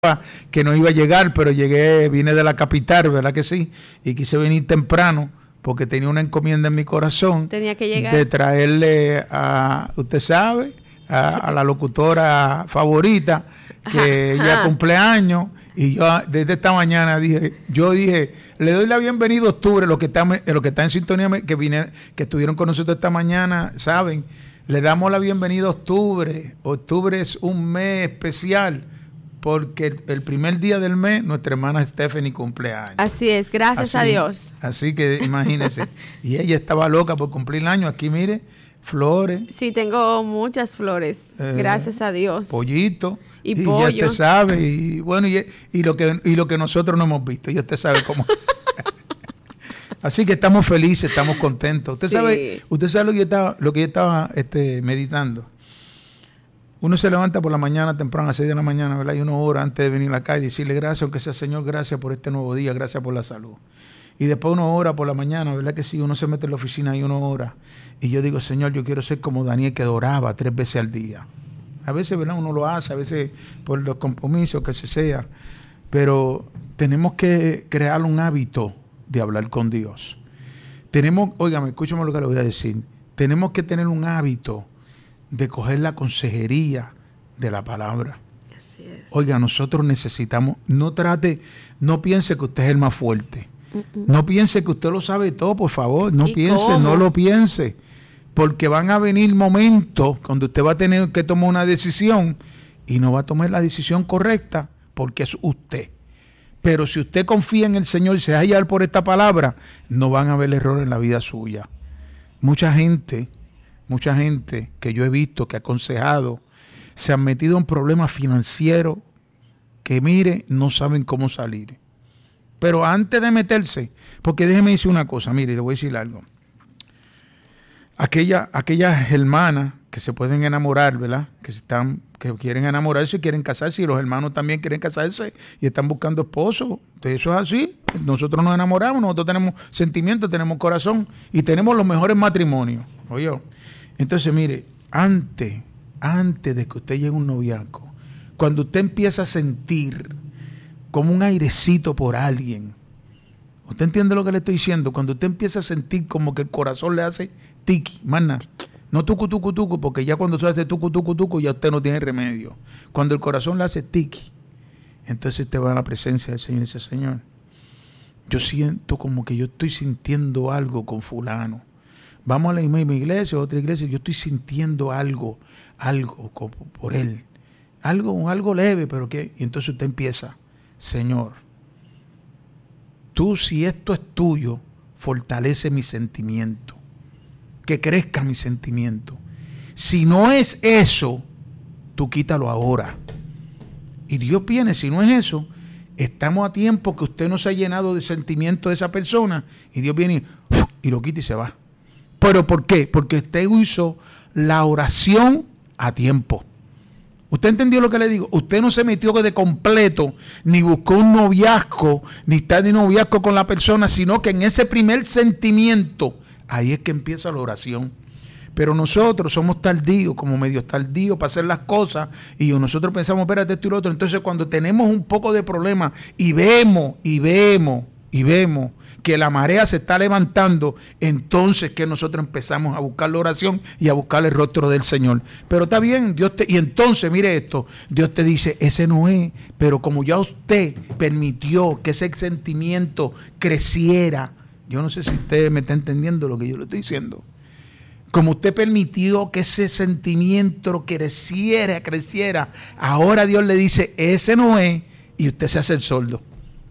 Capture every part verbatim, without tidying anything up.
que no iba a llegar, pero llegué, vine de la capital, ¿verdad que sí? Y quise venir temprano porque tenía una encomienda en mi corazón. Tenía que llegar. De traerle a, usted sabe, a, a la locutora favorita, que ajá, ella ajá. cumpleaños. Y yo desde esta mañana dije, yo dije, le doy la bienvenida a octubre, los que están, los que están en sintonía, que vinieron, que estuvieron con nosotros esta mañana, saben, le damos la bienvenida a octubre. Octubre es un mes especial, porque el, el primer día del mes, nuestra hermana Stephanie cumpleaños. Así es, gracias así, a Dios. Así que imagínense. Y ella estaba loca por cumplir el año. Aquí, mire, flores. Sí, tengo muchas flores, eh, gracias a Dios. Pollito. Y, y pollo. Ya usted sabe. Y bueno, y, y, lo que, y lo que nosotros no hemos visto. Ya usted sabe cómo. Así que estamos felices, estamos contentos. Usted sí. sabe, usted sabe lo que yo estaba, lo que yo estaba este, meditando. Uno se levanta por la mañana, temprano, a las seis de la mañana, ¿verdad? Y uno ora antes de venir a la calle y decirle gracias, aunque sea Señor, gracias por este nuevo día, gracias por la salud. Y después uno ora por la mañana, ¿verdad que sí? Uno se mete en la oficina y uno ora. Y yo digo, Señor, yo quiero ser como Daniel, que oraba tres veces al día. A veces, ¿verdad? Uno lo hace, a veces por los compromisos, que se sea. Pero tenemos que crear un hábito de hablar con Dios. Tenemos, óigame, escúchame lo que le voy a decir. Tenemos que tener un hábito de coger la consejería de la palabra. Así es. Oiga, nosotros necesitamos, no trate, no piense que usted es el más fuerte. Uh-uh. No piense que usted lo sabe todo, por favor. No piense, cómo? no lo piense. Porque van a venir momentos cuando usted va a tener que tomar una decisión y no va a tomar la decisión correcta porque es usted. Pero si usted confía en el Señor y se deja llevar por esta palabra, no van a haber errores en la vida suya. Mucha gente... Mucha gente que yo he visto, que ha aconsejado, se han metido en problemas financieros que, mire, no saben cómo salir. Pero antes de meterse, porque déjeme decir una cosa, mire, le voy a decir algo. Aquella, aquellas hermanas que se pueden enamorar, ¿verdad? Que, se están, que quieren enamorarse y quieren casarse, y los hermanos también quieren casarse y están buscando esposo. Entonces, eso es así. Nosotros nos enamoramos, nosotros tenemos sentimientos, tenemos corazón y tenemos los mejores matrimonios. Oye, entonces, mire, antes, antes de que usted llegue a un noviazgo, cuando usted empieza a sentir como un airecito por alguien, ¿usted entiende lo que le estoy diciendo? Cuando usted empieza a sentir como que el corazón le hace tiki, más nada. No tucu, tucu, tucu, porque ya cuando usted hace tucu, tucu, tucu, ya usted no tiene remedio. Cuando el corazón le hace tiki, entonces usted va a la presencia del Señor y dice, Señor, yo siento como que yo estoy sintiendo algo con fulano. Vamos a la misma iglesia, a otra iglesia, yo estoy sintiendo algo, algo por él, algo, algo leve, pero que, y entonces usted empieza, Señor, tú si esto es tuyo, fortalece mi sentimiento, que crezca mi sentimiento. Si no es eso, tú quítalo ahora. Y Dios viene, si no es eso, estamos a tiempo que usted no se ha llenado de sentimiento de esa persona, y Dios viene y, y lo quita y se va. ¿Pero por qué? Porque usted hizo la oración a tiempo. ¿Usted entendió lo que le digo? Usted no se metió de completo, ni buscó un noviazgo, ni está de noviazgo con la persona, sino que en ese primer sentimiento, ahí es que empieza la oración. Pero nosotros somos tardíos, como medios tardíos para hacer las cosas, y nosotros pensamos, espérate, esto y lo otro. Entonces, cuando tenemos un poco de problema y vemos, y vemos, y vemos, que la marea se está levantando, entonces que nosotros empezamos a buscar la oración y a buscar el rostro del Señor. Pero está bien, Dios te, y entonces mire esto, Dios te dice, ese no es, pero como ya usted permitió que ese sentimiento creciera, yo no sé si usted me está entendiendo lo que yo le estoy diciendo, como usted permitió que ese sentimiento creciera, creciera, ahora Dios le dice, ese no es, y usted se hace el sordo.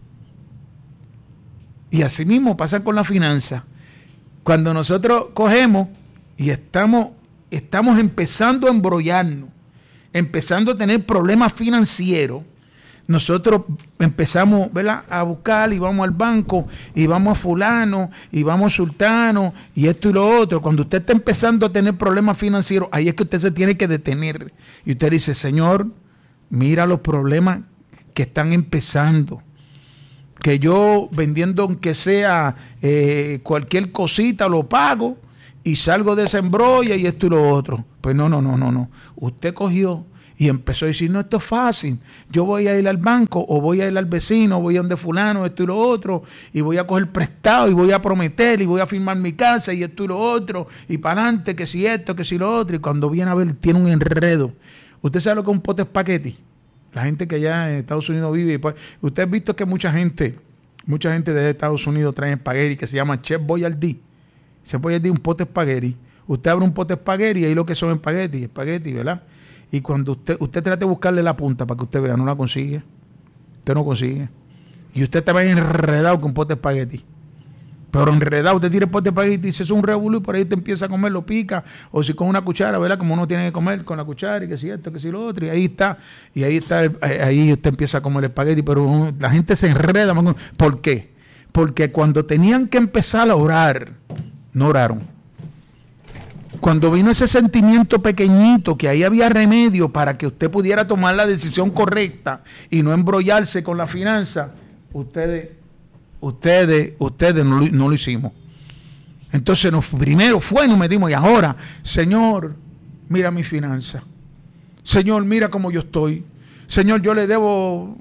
Y así mismo pasa con la finanza. Cuando nosotros cogemos y estamos, estamos empezando a embrollarnos, empezando a tener problemas financieros, nosotros empezamos, ¿verdad?, a buscar y vamos al banco y vamos a fulano y vamos a sultano y esto y lo otro. Cuando usted está empezando a tener problemas financieros, ahí es que usted se tiene que detener. Y usted dice, Señor, mira los problemas que están empezando. Que yo vendiendo aunque sea eh, cualquier cosita lo pago y salgo de esa embrolla y esto y lo otro. Pues no, no, no, no, no. Usted cogió Y empezó a decir, no, esto es fácil. Yo voy a ir al banco o voy a ir al vecino, o voy a donde fulano, esto y lo otro, y voy a coger prestado y voy a prometer y voy a firmar mi casa y esto y lo otro, y para adelante, que si esto, que si lo otro. Y cuando viene a ver, tiene un enredo. ¿Usted sabe lo que es un pote espagueti? La gente que allá en Estados Unidos vive. Pues, usted ha visto que mucha gente, mucha gente de Estados Unidos trae espagueti que se llama Chef Boyardee. Chef Boyardee, un pote espagueti. Usted abre un pote espagueti y ahí lo que son espagueti, espagueti, ¿verdad? Y cuando usted, usted trate de buscarle la punta para que usted vea, no la consigue. Usted no consigue. Y usted está bien enredado con pote de espagueti. Pero enredado, usted tira el pote de espagueti y se hace un revolú y por ahí te empieza a comer, lo pica. O si con una cuchara, ¿verdad? Como uno tiene que comer con la cuchara y que si esto, que si lo otro. Y ahí está. Y ahí está, el, ahí usted empieza a comer el espagueti. Pero la gente se enreda. ¿Por qué? Porque cuando tenían que empezar a orar, no oraron. Cuando vino ese sentimiento pequeñito que ahí había remedio para que usted pudiera tomar la decisión correcta y no embrollarse con la finanza, ustedes, ustedes, ustedes no, no lo hicimos. Entonces nos, primero fue, nos metimos y ahora, Señor, mira mi finanza. Señor, mira cómo yo estoy. Señor, yo le debo,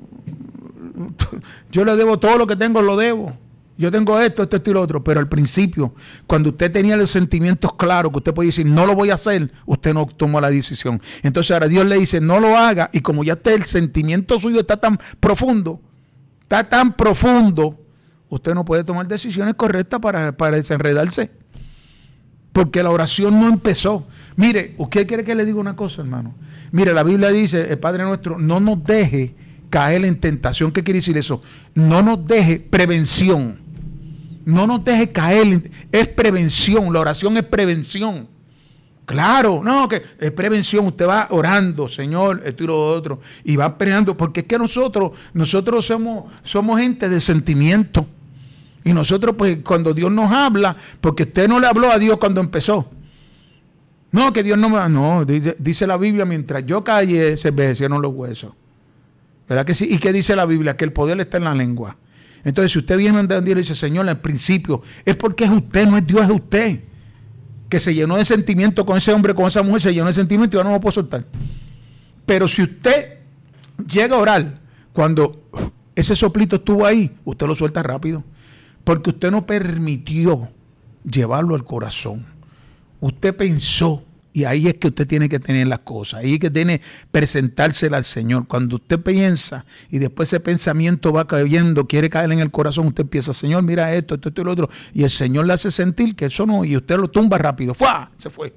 yo le debo todo lo que tengo, lo debo. Yo tengo esto, esto, esto y lo otro. Pero al principio, cuando usted tenía los sentimientos claros, que usted puede decir, no lo voy a hacer, usted no tomó la decisión. Entonces ahora Dios le dice, no lo haga. Y como ya está, el sentimiento suyo está tan profundo, está tan profundo, usted no puede tomar decisiones correctas para, para desenredarse. Porque la oración no empezó. Mire, ¿usted quiere que le diga una cosa, hermano? Mire, la Biblia dice, el Padre nuestro, no nos deje caer en tentación. ¿Qué quiere decir eso? No nos deje prevención. No nos deje caer, es prevención, la oración es prevención. Claro, no, que es prevención, usted va orando, Señor, esto y lo otro, y va peleando, porque es que nosotros, nosotros somos, somos gente de sentimiento. Y nosotros, pues, cuando Dios nos habla, porque usted no le habló a Dios cuando empezó. No, que Dios no me... No, dice, dice la Biblia, mientras yo callé, se envejecieron los huesos. ¿Verdad que sí? ¿Y qué dice la Biblia? Que el poder está en la lengua. Entonces, si usted viene a Dios y dice, Señor, al principio, es porque es usted, no es Dios, es usted. Que se llenó de sentimiento con ese hombre, con esa mujer, se llenó de sentimiento y ahora no lo puedo soltar. Pero si usted llega a orar, cuando ese soplito estuvo ahí, usted lo suelta rápido. Porque usted no permitió llevarlo al corazón. Usted pensó. Y ahí es que usted tiene que tener las cosas. Ahí es que tiene que presentársela al Señor. Cuando usted piensa y después ese pensamiento va cayendo, quiere caer en el corazón, usted empieza, Señor, mira esto, esto, esto y lo otro. Y el Señor le hace sentir que eso no, y usted lo tumba rápido. ¡Fua! Se fue.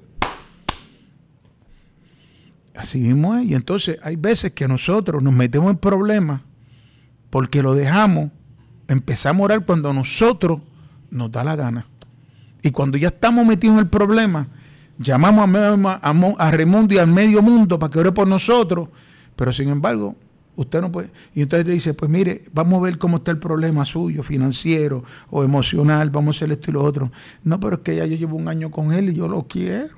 Así mismo es. Y entonces hay veces que nosotros nos metemos en problemas porque lo dejamos, empezamos a orar cuando nosotros nos da la gana. Y cuando ya estamos metidos en el problema, llamamos a, a, a Raimundo y al medio mundo para que ore por nosotros, pero sin embargo, usted no puede. Y entonces le dice, pues mire, vamos a ver cómo está el problema suyo, financiero o emocional, vamos a hacer esto y lo otro. No, pero es que ya yo llevo un año con él y yo lo quiero.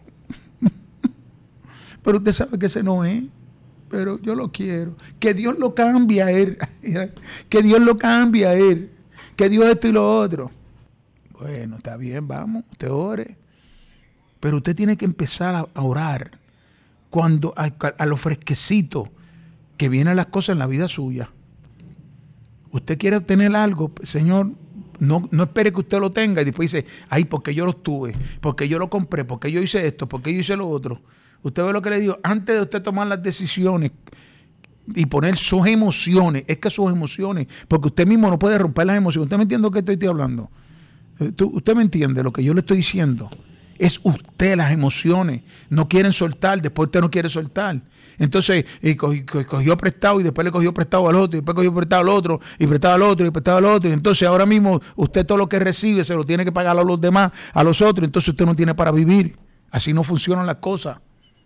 Pero usted sabe que ese no es, pero yo lo quiero. Que Dios lo cambie a él, que Dios lo cambie a él, que Dios esto y lo otro. Bueno, está bien, vamos, usted ore. Pero usted tiene que empezar a, a orar cuando a, a lo fresquecito que vienen las cosas en la vida suya. Usted quiere obtener algo, Señor, no, no espere que usted lo tenga y después dice, ay, porque yo lo tuve, porque yo lo compré, porque yo hice esto, porque yo hice lo otro. Usted ve lo que le digo, antes de usted tomar las decisiones y poner sus emociones, es que sus emociones, porque usted mismo no puede romper las emociones. ¿Usted me entiende lo que estoy, estoy hablando? ¿Usted me entiende lo que yo le estoy diciendo? Es usted las emociones, no quieren soltar, después usted no quiere soltar. Entonces eh, cogió, cogió prestado y después le cogió prestado al otro, y después cogió prestado al otro, y prestado al otro, y prestado al otro. Y entonces ahora mismo usted todo lo que recibe se lo tiene que pagar a los demás, a los otros, entonces usted no tiene para vivir. Así no funcionan las cosas.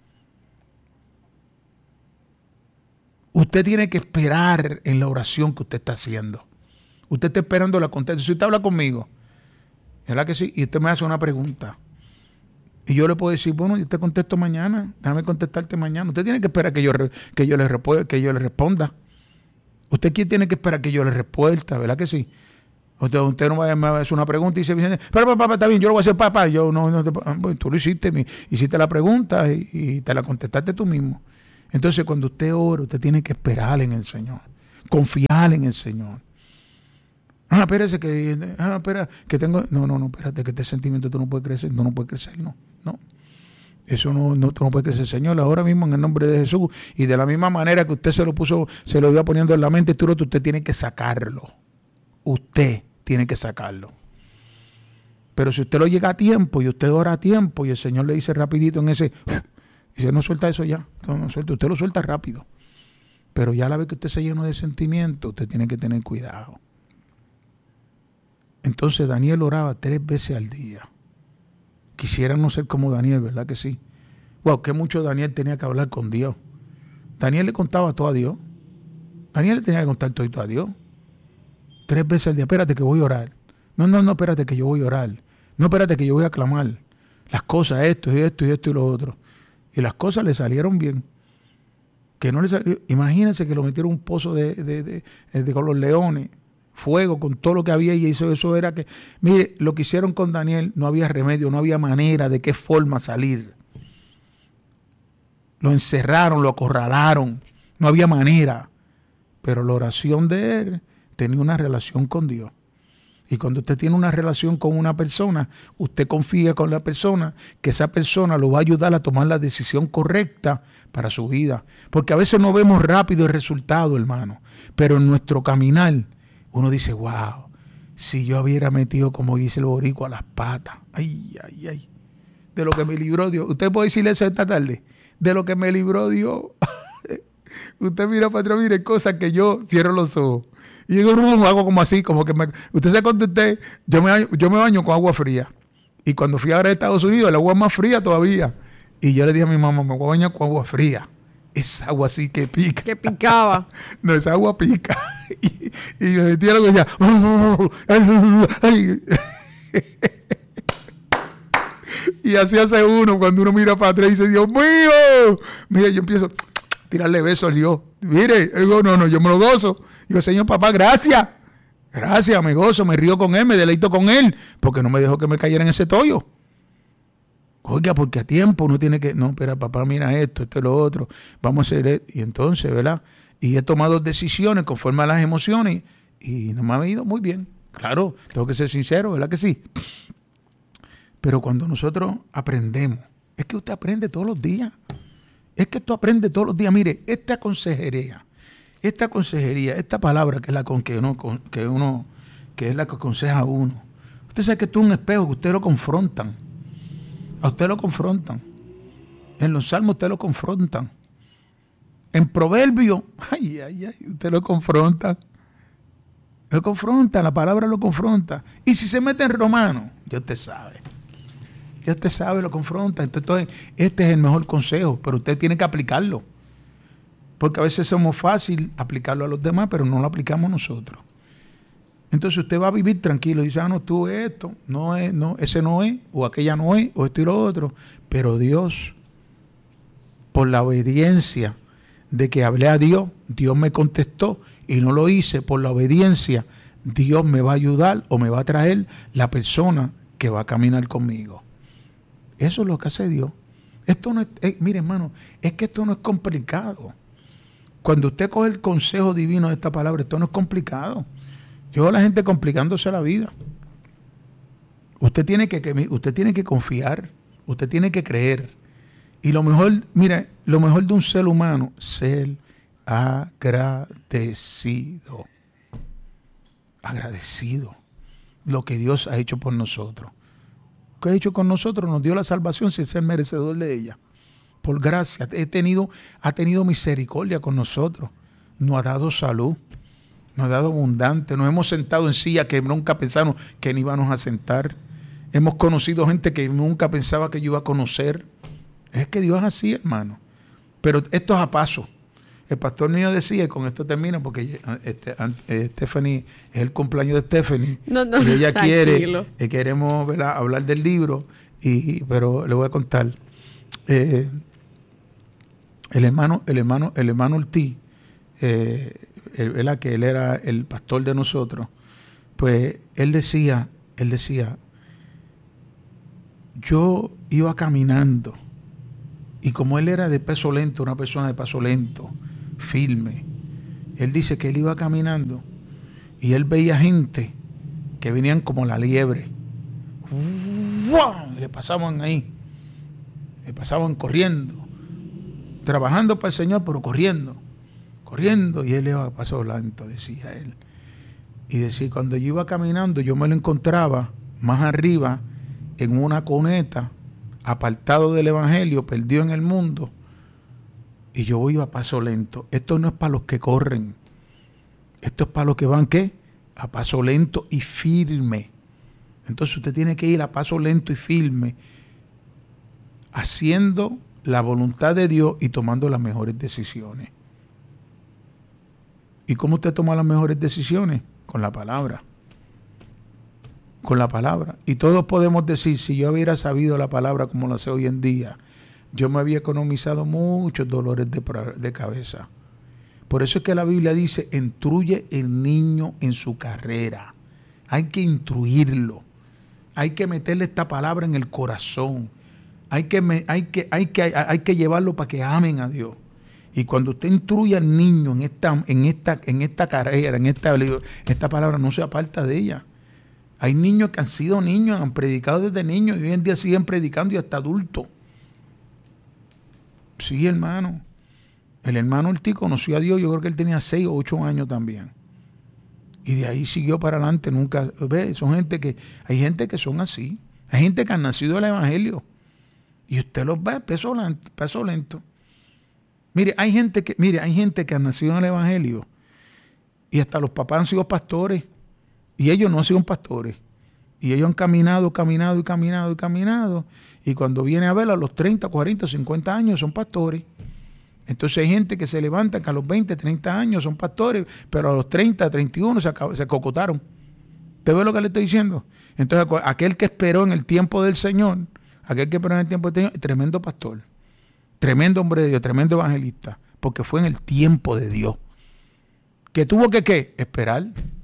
Usted tiene que esperar en la oración que usted está haciendo. Usted está esperando la contestación. Si usted habla conmigo, ¿verdad que sí? Y usted me hace una pregunta. Y yo le puedo decir, bueno, yo te contesto mañana, déjame contestarte mañana. Usted tiene que esperar que yo, que yo, le, que yo le responda. Usted tiene que esperar que yo le respuesta, ¿verdad que sí? Usted, usted no va a hacer una pregunta y dice, pero papá, está bien, yo lo voy a hacer, papá. Yo no, no te, bueno, tú lo hiciste, me, hiciste la pregunta y, y te la contestaste tú mismo. Entonces, cuando usted ora, usted tiene que esperar en el Señor, confiar en el Señor. Ah, espérese que, ah, espera, que tengo, no, no, no, espérate, que este sentimiento tú no puedes crecer, no, no puedes crecer, no, no. Eso no, no, tú no puedes crecer, Señor, ahora mismo en el nombre de Jesús, y de la misma manera que usted se lo puso, se lo iba poniendo en la mente, tú, usted tiene que sacarlo. Usted tiene que sacarlo. Pero si usted lo llega a tiempo y usted ora a tiempo y el Señor le dice rapidito en ese, dice, no suelta eso ya, no, no suelta, usted lo suelta rápido. Pero ya a la vez que usted se llena de sentimiento, usted tiene que tener cuidado. Entonces Daniel oraba tres veces al día. Quisieran no ser como Daniel, ¿verdad que sí? Wow, que mucho Daniel tenía que hablar con Dios. Daniel le contaba todo a Dios. Daniel le tenía que contar todo a Dios. Tres veces al día. Espérate que voy a orar. No, no, no, espérate que yo voy a orar. No, espérate que yo voy a clamar. Las cosas, esto y esto y esto y lo otro. Y las cosas le salieron bien. Que no le salió. Imagínense que lo metieron en un pozo de, de, de, de, de con los leones. Fuego, con todo lo que había, y eso, eso era que, mire, lo que hicieron con Daniel, no había remedio, no había manera de qué forma salir. Lo encerraron, lo acorralaron, no había manera. Pero la oración de él tenía una relación con Dios. Y cuando usted tiene una relación con una persona, usted confía con la persona, que esa persona lo va a ayudar a tomar la decisión correcta para su vida. Porque a veces no vemos rápido el resultado, hermano, pero en nuestro caminar, uno dice, wow, si yo hubiera metido, como dice el boricua, las patas. Ay, ay, ay. De lo que me libró Dios. Usted puede decirle eso esta tarde. De lo que me libró Dios. Usted mira, patrón, mire, cosas que yo cierro los ojos. Y digo, no, hago como así, como que me... Usted se contesté, yo me, yo me baño con agua fría. Y cuando fui ahora a Estados Unidos, el agua es más fría todavía. Y yo le dije a mi mamá, me voy a bañar con agua fría. Es agua así que pica. Que picaba. No, esa agua pica. Y, y me metía lo que decía. Oh, ay, ay. Y así hace uno cuando uno mira para atrás y dice, Dios mío. Mire, yo empiezo a tirarle besos a Dios. Mire, digo, no, no, yo me lo gozo. Digo, Señor papá, gracias. Gracias, me gozo, me río con él, me deleito con él, porque no me dejó que me cayera en ese tollo. Oiga, porque a tiempo uno tiene que, no, espera, papá, mira esto, esto y lo otro, vamos a hacer esto. Y entonces, ¿verdad? Y he tomado decisiones conforme a las emociones y no me ha ido muy bien. Claro, tengo que ser sincero, ¿verdad que sí? Pero cuando nosotros aprendemos, es que usted aprende todos los días. Es que tú aprendes todos los días. Mire, esta consejería, esta consejería, esta palabra que es la con que uno, que uno, que es la que aconseja a uno. Usted sabe que esto es un espejo, que usted lo confrontan. A usted lo confrontan. En los salmos usted lo confrontan. En Proverbios, ay, ay, ay, usted lo confronta. Lo confronta, la palabra lo confronta. Y si se mete en Romano, ya usted sabe. Ya usted sabe, lo confronta. Entonces, este es el mejor consejo, pero usted tiene que aplicarlo. Porque a veces somos fácil aplicarlo a los demás, pero no lo aplicamos nosotros. Entonces usted va a vivir tranquilo y dice, ah, no, tú esto, no es, no, ese no es, o aquella no es, o esto y lo otro. Pero Dios, por la obediencia de que hablé a Dios, Dios me contestó y no lo hice. Por la obediencia, Dios me va a ayudar o me va a traer la persona que va a caminar conmigo. Eso es lo que hace Dios. Esto no es, eh, mire hermano, es que esto no es complicado. Cuando usted coge el consejo divino de esta palabra, esto no es complicado. Yo veo a la gente complicándose la vida. Usted tiene que, que, usted tiene que confiar, usted tiene que creer. Y lo mejor, mire, lo mejor de un ser humano, ser agradecido. Agradecido. Lo que Dios ha hecho por nosotros. Lo que ha hecho con nosotros, nos dio la salvación sin ser merecedor de ella. Por gracia, he tenido, ha tenido misericordia con nosotros. Nos ha dado salud. Nos ha dado abundante, nos hemos sentado en sillas que nunca pensamos que ni íbamos a sentar. Hemos conocido gente que nunca pensaba que yo iba a conocer. Es que Dios es así, hermano. Pero esto es a paso. El pastor mío decía, y con esto termino, porque este, eh, Stephanie, es el cumpleaños de Stephanie. No, no, y ella quiere, eh, queremos ¿verdad? hablar del libro, y, pero le voy a contar. Eh, el hermano, el hermano, el hermano Ortiz, eh, Él, que él era el pastor de nosotros, pues él decía, él decía, yo iba caminando Y como él era de paso lento, una persona de paso lento, firme, él dice que él iba caminando y él veía gente que venían como la liebre. ¡Wow! Y le pasaban ahí, le pasaban corriendo, trabajando para el Señor, pero corriendo, corriendo, y él iba a paso lento, decía él. Y decía, cuando yo iba caminando, yo me lo encontraba más arriba, en una cuneta, apartado del evangelio, perdido en el mundo, y yo iba a paso lento. Esto no es para los que corren, esto es para los que van, ¿qué? A paso lento y firme. Entonces usted tiene que ir a paso lento y firme, haciendo la voluntad de Dios y tomando las mejores decisiones. ¿Y cómo usted toma las mejores decisiones? Con la palabra. Con la palabra. Y todos podemos decir, si yo hubiera sabido la palabra como la sé hoy en día, yo me había economizado muchos dolores de, de cabeza. Por eso es que la Biblia dice, instruye el niño en su carrera. Hay que instruirlo. Hay que meterle esta palabra en el corazón. Hay que, me, hay que, hay que, hay, hay que llevarlo para que amen a Dios. Y cuando usted instruye al niño en esta, en esta, en esta carrera, en esta, esta palabra, no se aparta de ella. Hay niños que han sido niños, han predicado desde niños y hoy en día siguen predicando y hasta adultos. Sí, hermano. El hermano Ortiz conoció a Dios, yo creo que él tenía seis o ocho años también. Y de ahí siguió para adelante, nunca, ve, son gente que, hay gente que son así. Hay gente que han nacido del evangelio. Y usted los ve, peso lento, peso lento. Mire, hay gente que, mire, hay gente que ha nacido en el evangelio y hasta los papás han sido pastores y ellos no han sido pastores. Y ellos han caminado, caminado y caminado y caminado. Y cuando viene a ver a los treinta, cuarenta, cincuenta años son pastores. Entonces hay gente que se levanta que a los veinte, treinta años son pastores, pero a los treinta, treinta y uno se, se cocotaron. ¿Te ve lo que le estoy diciendo? Entonces aquel que esperó en el tiempo del Señor, aquel que esperó en el tiempo del Señor, tremendo pastor, tremendo hombre de Dios, tremendo evangelista, porque fue en el tiempo de Dios. ¿Que tuvo que qué? Esperar.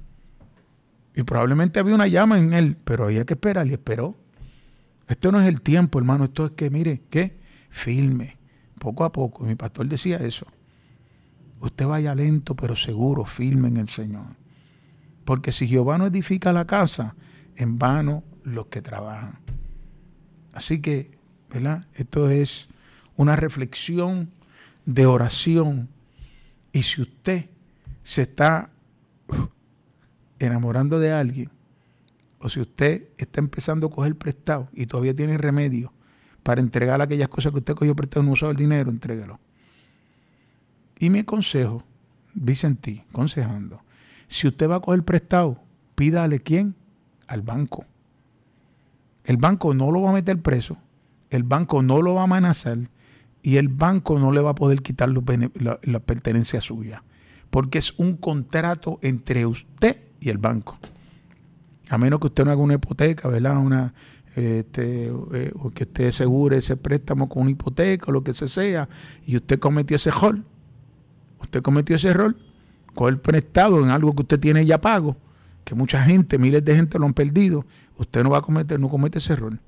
Y probablemente había una llama en él, pero había que esperar y esperó. Esto no es el tiempo, hermano, esto es que, mire, ¿qué? Firme. Poco a poco, mi pastor decía eso. Usted vaya lento pero seguro, firme en el Señor. Porque si Jehová no edifica la casa, en vano los que trabajan. Así que, ¿verdad? Esto es una reflexión de oración. Y si usted se está enamorando de alguien, o si usted está empezando a coger prestado y todavía tiene remedio para entregar aquellas cosas que usted cogió prestado y no usó el dinero, entréguelo. Y mi consejo, Vicentí, aconsejando, si usted va a coger prestado, pídale ¿quién? Al banco. El banco no lo va a meter preso, el banco no lo va a amenazar y el banco no le va a poder quitar los la, la pertenencia suya, porque es un contrato entre usted y el banco. A menos que usted no haga una hipoteca, ¿verdad? Una... Este, eh, o que usted asegure ese préstamo con una hipoteca o lo que sea, y usted cometió ese error, usted cometió ese error, coger prestado en algo que usted tiene ya pago, que mucha gente, miles de gente lo han perdido, usted no va a cometer, no comete ese error.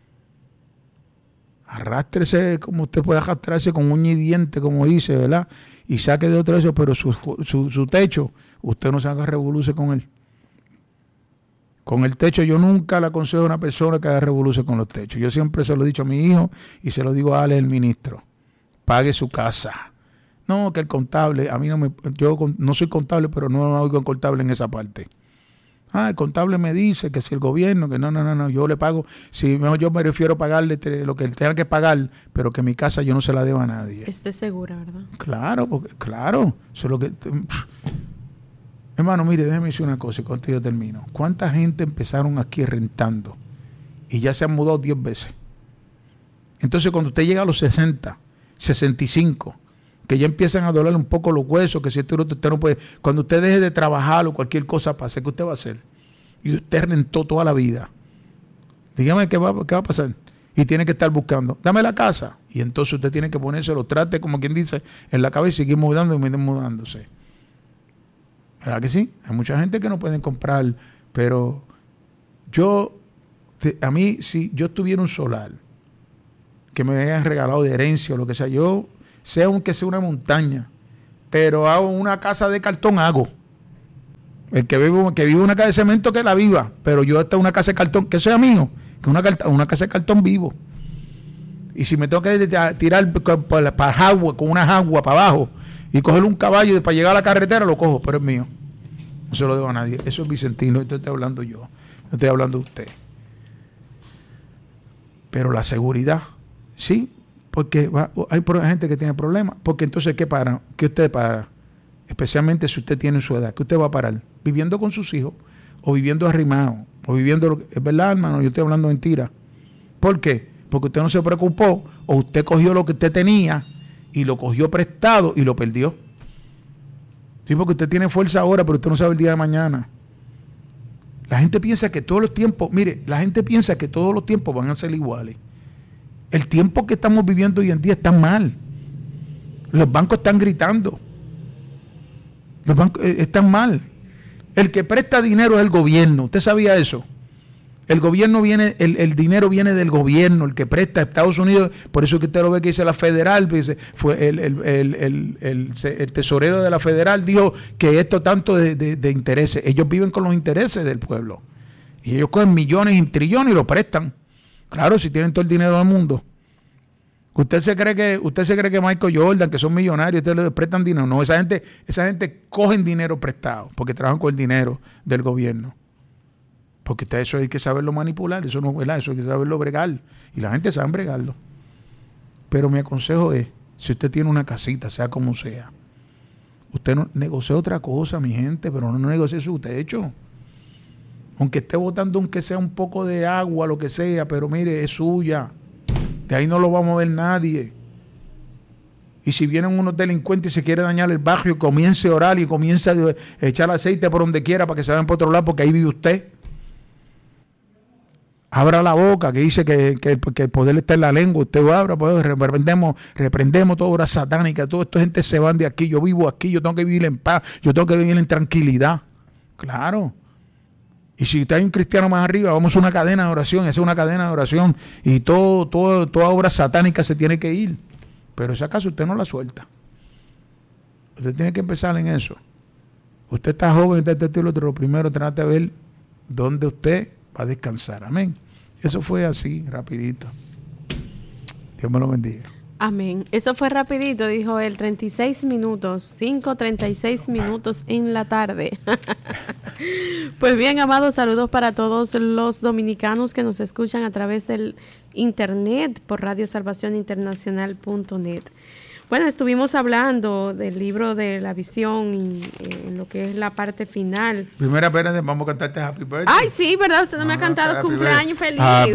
Arrástrese como usted puede arrastrarse con uña y diente, como dice, ¿verdad? Y saque de otro eso, pero su, su, su techo, usted no se haga revoluce con él. Con el techo yo nunca le aconsejo a una persona que haga revolución con los techos. Yo siempre se lo he dicho a mi hijo y se lo digo a Ale, el ministro. Pague su casa. No, que el contable, a mí no me, yo no soy contable, pero no oigo contable en esa parte. Ah, el contable me dice que si el gobierno, que no, no, no, no, yo le pago, si mejor yo me refiero a pagarle lo que él tenga que pagar, pero que mi casa yo no se la deba a nadie. Esté segura, ¿verdad? Claro, porque, claro, eso es lo que... Pff. Hermano, mire, déjeme decir una cosa y con esto yo termino. ¿Cuánta gente empezaron aquí rentando y ya se han mudado diez veces? Entonces, cuando usted llega a los sesenta, sesenta y cinco, que ya empiezan a doler un poco los huesos, que si usted, usted no puede, cuando usted deje de trabajar o cualquier cosa pase, ¿qué usted va a hacer? Y usted rentó toda la vida. Dígame qué va, qué va a pasar. Y tiene que estar buscando, dame la casa. Y entonces usted tiene que ponerse los trate, como quien dice, en la cabeza y seguir mudando y mudándose. ¿Verdad que sí? Hay mucha gente que no pueden comprar, pero yo, a mí, si yo tuviera un solar que me hayan regalado de herencia o lo que sea. Yo, sea aunque sea una montaña, pero hago una casa de cartón, hago. El que vive, que vive una casa de cemento, que la viva, pero yo hasta una casa de cartón, que sea mío, que una, una casa de cartón vivo. Y si me tengo que tirar para agua, con una agua para abajo, y coger un caballo para llegar a la carretera, lo cojo, pero es mío. No se lo debo a nadie. Eso es Vicentino, esto estoy hablando yo, no estoy hablando de usted. Pero la seguridad, sí, porque va, hay gente que tiene problemas, porque entonces, ¿qué para? ¿Qué usted para? Especialmente si usted tiene su edad, ¿qué usted va a parar? Viviendo con sus hijos, o viviendo arrimado, o viviendo, lo que, es verdad, hermano, yo estoy hablando mentira. ¿Por qué? Porque usted no se preocupó, o usted cogió lo que usted tenía, y lo cogió prestado, y lo perdió. Sí, porque usted tiene fuerza ahora, pero usted no sabe el día de mañana. La gente piensa que todos los tiempos, mire, la gente piensa que todos los tiempos van a ser iguales. El tiempo que estamos viviendo hoy en día está mal. Los bancos están gritando. Los bancos eh, están mal. El que presta dinero es el gobierno. ¿Usted sabía eso? El gobierno viene, el, el dinero viene del gobierno, el que presta a Estados Unidos. Por eso que usted lo ve que dice la federal, dice, fue el, el, el, el, el, el tesorero de la federal dijo que esto tanto de, de, de intereses. Ellos viven con los intereses del pueblo. Y ellos cogen millones y trillones y lo prestan. Claro, si tienen todo el dinero del mundo. ¿Usted se cree que usted se cree que Michael Jordan, que son millonarios, ustedes les prestan dinero? No, esa gente, esa gente cogen dinero prestado porque trabajan con el dinero del gobierno. Porque eso hay que saberlo manipular, eso no, ¿verdad? Eso hay que saberlo bregar. Y la gente sabe bregarlo. Pero mi consejo es, si usted tiene una casita, sea como sea, usted no negocie otra cosa, mi gente, pero no negocie su techo. Aunque esté botando, aunque sea un poco de agua, lo que sea, pero mire, es suya. De ahí no lo va a mover nadie. Y si vienen unos delincuentes y se quiere dañar el barrio, comience a orar y comience a echar aceite por donde quiera para que se vayan por otro lado, porque ahí vive usted. Abra la boca, que dice que, que, que el poder está en la lengua. Usted lo abra, pues reprendemos, reprendemos toda obra satánica. Toda esta gente se van de aquí. Yo vivo aquí, yo tengo que vivir en paz, yo tengo que vivir en tranquilidad. Claro. Y si usted hay un cristiano más arriba, vamos a una cadena de oración, esa es una cadena de oración. Y todo, todo, toda obra satánica se tiene que ir. Pero si acaso usted no la suelta. Usted tiene que empezar en eso. Usted está joven, usted está estilo, lo primero trate de ver dónde usted va a descansar. Amén. Eso fue así, rapidito. Dios me lo bendiga. Amén. Eso fue rapidito, dijo él, treinta y seis minutos, cinco treinta y seis minutos en la tarde. Pues bien, amados, saludos para todos los dominicanos que nos escuchan a través del internet por radio salvación internacional punto net. Bueno, estuvimos hablando del libro de la visión y eh, lo que es la parte final. Primera vez vamos a cantarte Happy Birthday. Ay, sí, ¿verdad? Usted no, no me ha cantado cumpleaños feliz.